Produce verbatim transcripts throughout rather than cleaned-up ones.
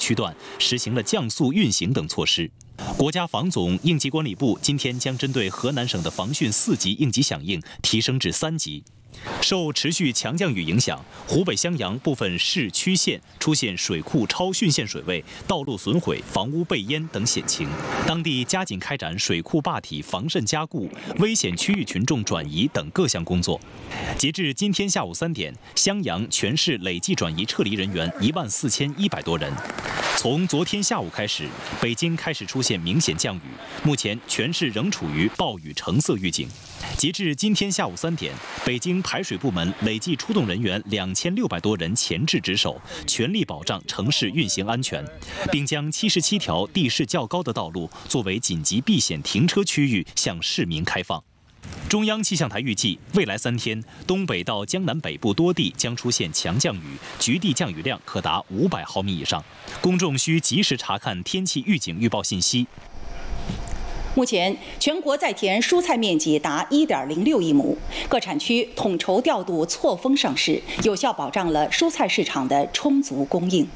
区段实行了降速运行等措施。国家防总应急管理部今天将针对河南省的防汛四级应急响应提升至三级。受持续强降雨影响，湖北襄阳部分市区县出现水库超汛限水位、道路损毁、房屋被淹等险情，当地加紧开展水库坝体防渗加固、危险区域群众转移等各项工作。截至今天下午三点，襄阳全市累计转移撤离人员一万四千一百多人。从昨天下午开始，北京开始出现明显降雨，目前全市仍处于暴雨橙色预警。截至今天下午三点，北京排水部门累计出动人员两千六百多人前置值守，全力保障城市运行安全，并将七十七条地势较高的道路作为紧急避险停车区域向市民开放。中央气象台预计，未来三天，东北到江南北部多地将出现强降雨，局地降雨量可达五百毫米以上。公众需及时查看天气预警预报信息。 目前，全国在田蔬菜面积达一点零六亿亩，各产区统筹调度错峰上市，有效保障了蔬菜市场的充足供应。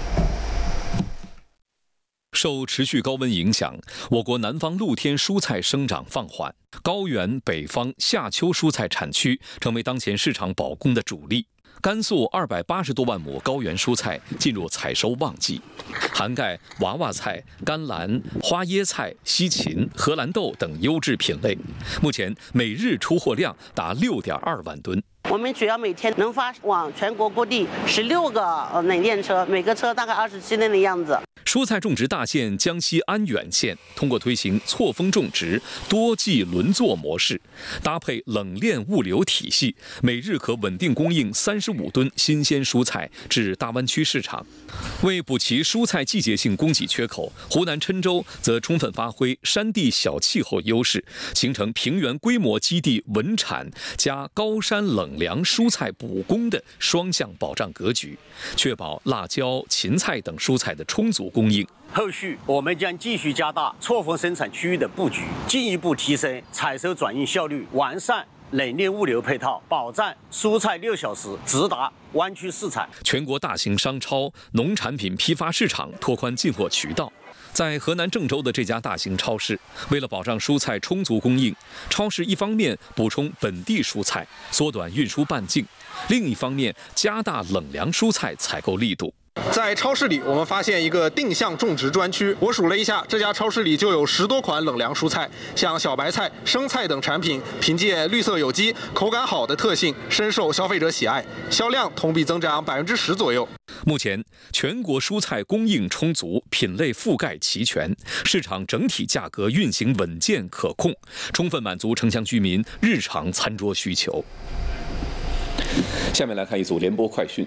受持续高温影响，我国南方露天蔬菜生长放缓，高原、北方夏秋蔬菜产区成为当前市场保供的主力。甘肃二百八十多万亩高原蔬菜进入采收旺季，涵盖娃娃菜、甘蓝、花椰菜、西芹、荷兰豆等优质品类，目前每日出货量达六点二万吨。 我们主要每天能发往全国各地十六个呃冷链车，每个车大概二十七吨的样子。 蔬菜种植大县江西安远县通过推行错峰种植、多季轮作模式，搭配冷链物流体系，每日可稳定供应三十五吨新鲜蔬菜至大湾区市场。为补齐蔬菜季节性供给缺口，湖南郴州则充分发挥山地小气候优势，形成平原规模基地稳产加高山冷凉蔬菜补供的双向保障格局，确保辣椒、芹菜等蔬菜的充足供应。 后续我们将继续加大错峰生产区域的布局，进一步提升采收转运效率，完善冷链物流配套，保障蔬菜六小时直达湾区市场。 全国大型商超、农产品批发市场拓宽进货渠道。在河南郑州的这家大型超市，为了保障蔬菜充足供应，超市一方面补充本地蔬菜，缩短运输半径，另一方面加大冷凉蔬菜采购力度。 在超市里，我们发现一个定向种植专区。我数了一下，这家超市里就有十多款冷凉蔬菜，像小白菜、生菜等产品，凭借绿色有机、口感好的特性，深受消费者喜爱，销量同比增长百分之十左右。 目前，全国蔬菜供应充足，品类覆盖齐全，市场整体价格运行稳健可控，充分满足城乡居民日常餐桌需求。下面来看一组联播快讯。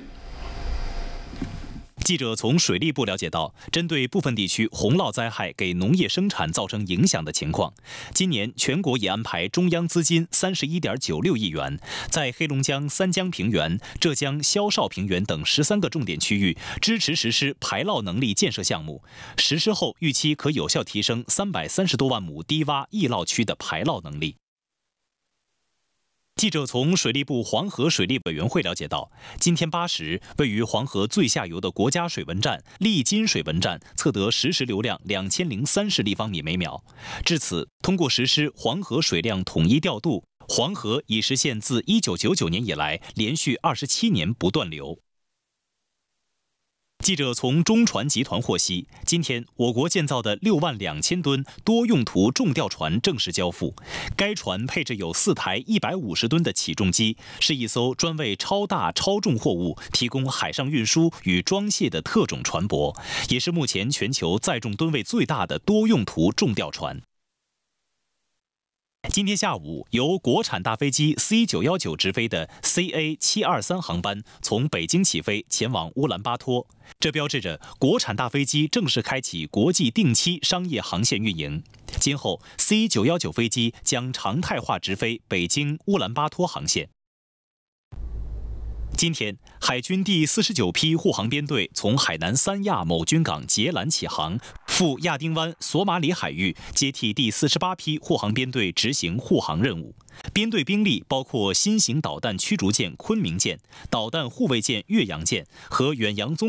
记者从水利部了解到，针对部分地区洪涝灾害给农业生产造成影响的情况，今年全国也安排中央资金三十一点九六亿元，在黑龙江三江平原、浙江萧绍平原等十三个重点区域支持实施排涝能力建设项目，实施后预期可有效提升三百三十多万亩低洼易涝区的排涝能力。记者从水利部黄河水利委员会了解到，今天八时，位于黄河最下游的国家水文站利津水文站测得实时流量两千零三十立方米每秒。至此，通过实施黄河水量统一调度，黄河已实现自一九九九年以来连续二十七年不断流。记者从中船集团获悉，今天我国建造的六万两千吨多用途重吊船正式交付。该船配置有四台一百五十吨的起重机，是一艘专为超大超重货物提供海上运输与装卸的特种船舶，也是目前全球载重吨位最大的多用途重吊船。今天下午，由国产大飞机 C 九一九直飞的 C A 七二三航班从北京起飞，前往乌兰巴托。这标志着国产大飞机正式开启国际定期商业航线运营。今后 C 九一九飞机将常态化直飞北京乌兰巴托航线。今天，海军第四十九批护航编队从海南三亚某军港捷兰起航，赴亚丁湾索马里海域接替第四十八批护航编队执行护航任务。编队兵力包括新型导弹驱逐舰昆明舰、导弹护卫舰岳阳舰和远洋综